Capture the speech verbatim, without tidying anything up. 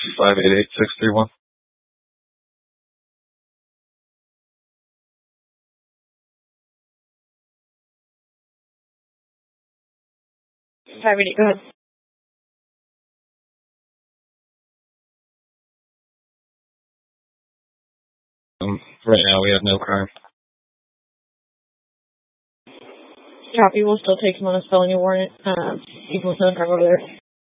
five eight eight six three one. Five eight eight. Go ahead. Um, right now we have no crime. Copy. We'll still take him on a felony warrant. Um, equal to no crime over there.